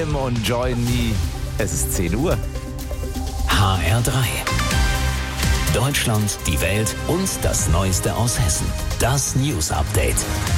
Liam und Join Me. Es ist 10 Uhr. HR3. Deutschland, die Welt und das Neueste aus Hessen. Das News Update.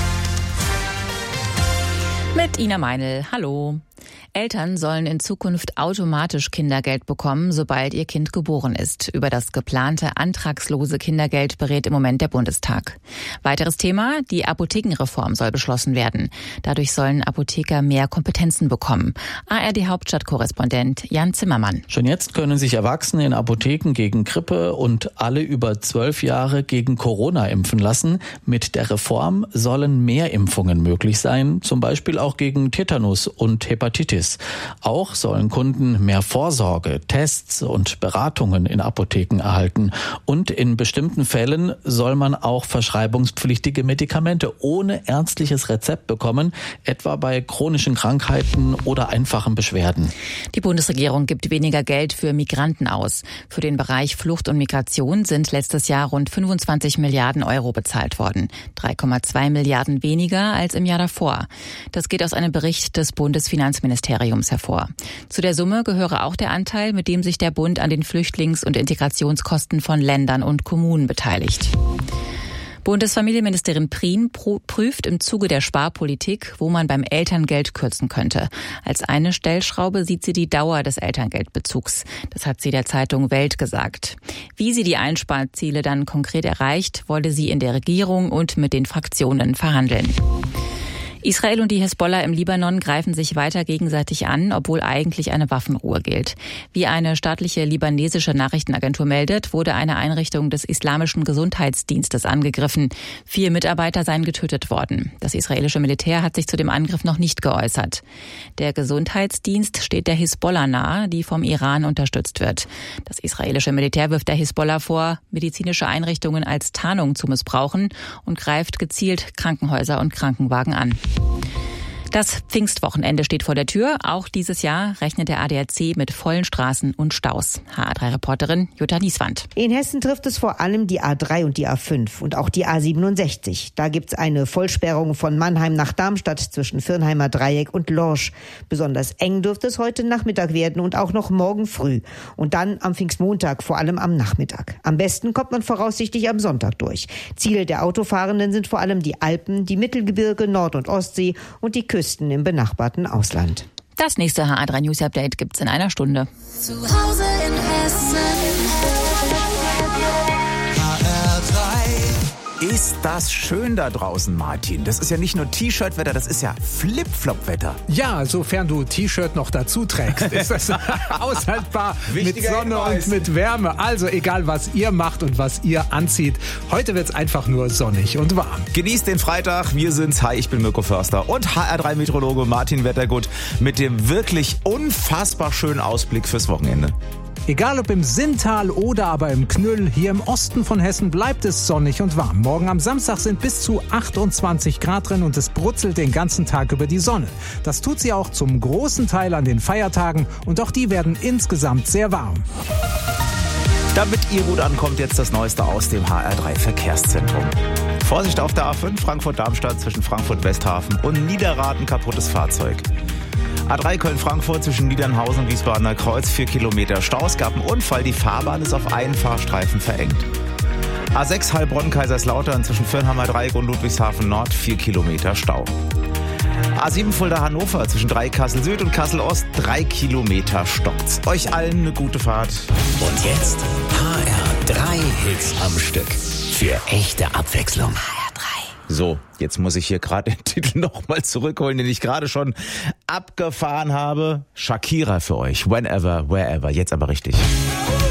Mit Ina Meinl. Hallo. Eltern sollen in Zukunft automatisch Kindergeld bekommen, sobald ihr Kind geboren ist. Über das geplante antragslose Kindergeld berät im Moment der Bundestag. Weiteres Thema, die Apothekenreform soll beschlossen werden. Dadurch sollen Apotheker mehr Kompetenzen bekommen. ARD-Hauptstadtkorrespondent Jan Zimmermann. Schon jetzt können sich Erwachsene in Apotheken gegen Grippe und alle über 12 Jahre gegen Corona impfen lassen. Mit der Reform sollen mehr Impfungen möglich sein, zum Beispiel auch gegen Tetanus und Hepatitis. Auch sollen Kunden mehr Vorsorge, Tests und Beratungen in Apotheken erhalten. Und in bestimmten Fällen soll man auch verschreibungspflichtige Medikamente ohne ärztliches Rezept bekommen, etwa bei chronischen Krankheiten oder einfachen Beschwerden. Die Bundesregierung gibt weniger Geld für Migranten aus. Für den Bereich Flucht und Migration sind letztes Jahr rund 25 Milliarden Euro bezahlt worden. 3,2 Milliarden weniger als im Jahr davor. Das geht aus einem Bericht des Bundesfinanzministeriums hervor. Zu der Summe gehöre auch der Anteil, mit dem sich der Bund an den Flüchtlings- und Integrationskosten von Ländern und Kommunen beteiligt. Bundesfamilienministerin Prien prüft im Zuge der Sparpolitik, wo man beim Elterngeld kürzen könnte. Als eine Stellschraube sieht sie die Dauer des Elterngeldbezugs. Das hat sie der Zeitung Welt gesagt. Wie sie die Einsparziele dann konkret erreicht, wolle sie in der Regierung und mit den Fraktionen verhandeln. Israel und die Hisbollah im Libanon greifen sich weiter gegenseitig an, obwohl eigentlich eine Waffenruhe gilt. Wie eine staatliche libanesische Nachrichtenagentur meldet, wurde eine Einrichtung des Islamischen Gesundheitsdienstes angegriffen. 4 Mitarbeiter seien getötet worden. Das israelische Militär hat sich zu dem Angriff noch nicht geäußert. Der Gesundheitsdienst steht der Hisbollah nahe, die vom Iran unterstützt wird. Das israelische Militär wirft der Hisbollah vor, medizinische Einrichtungen als Tarnung zu missbrauchen und greift gezielt Krankenhäuser und Krankenwagen an. Das Pfingstwochenende steht vor der Tür. Auch dieses Jahr rechnet der ADAC mit vollen Straßen und Staus. HR3-Reporterin Jutta Nieswand. In Hessen trifft es vor allem die A3 und die A5 und auch die A67. Da gibt's eine Vollsperrung von Mannheim nach Darmstadt zwischen Viernheimer Dreieck und Lorsch. Besonders eng dürfte es heute Nachmittag werden und auch noch morgen früh. Und dann am Pfingstmontag, vor allem am Nachmittag. Am besten kommt man voraussichtlich am Sonntag durch. Ziel der Autofahrenden sind vor allem die Alpen, die Mittelgebirge, Nord- und Ostsee und die Küsten im benachbarten Ausland. Das nächste HR3 News Update gibt's in einer Stunde. Zu Hause in Hessen. Ist das schön da draußen, Martin? Das ist ja nicht nur T-Shirt-Wetter, das ist ja Flip-Flop-Wetter. Ja, sofern du T-Shirt noch dazu trägst, ist das aushaltbar mit Sonne und mit Wärme. Also egal, was ihr macht und was ihr anzieht. Heute wird's einfach nur sonnig und warm. Genießt den Freitag. Wir sind's. Hi, ich bin Mirko Förster und HR3-Meteorologe Martin Wettergut mit dem wirklich unfassbar schönen Ausblick fürs Wochenende. Egal ob im Sinntal oder aber im Knüll, hier im Osten von Hessen bleibt es sonnig und warm. Morgen am Samstag sind bis zu 28 Grad drin und es brutzelt den ganzen Tag über die Sonne. Das tut sie auch zum großen Teil an den Feiertagen und auch die werden insgesamt sehr warm. Damit ihr gut ankommt, jetzt das Neueste aus dem HR3 Verkehrszentrum. Vorsicht auf der A5 Frankfurt-Darmstadt zwischen Frankfurt-Westhafen und Niederraden, kaputtes Fahrzeug. A3 Köln-Frankfurt zwischen Niedernhausen und Wiesbadener Kreuz, 4 Kilometer Stau. Es gab einen Unfall, die Fahrbahn ist auf einen Fahrstreifen verengt. A6 Heilbronn-Kaiserslautern zwischen Viernheimer Dreieck und Ludwigshafen Nord, 4 Kilometer Stau. A7 Fulda-Hannover zwischen Dreieck-Kassel Süd und Kassel Ost, 3 Kilometer stockt's. Euch allen eine gute Fahrt. Und jetzt HR3 Hits am Stück. Für echte Abwechslung. So, jetzt muss ich hier gerade den Titel nochmal zurückholen, den ich gerade schon abgefahren habe. Shakira für euch. Whenever, wherever. Jetzt aber richtig.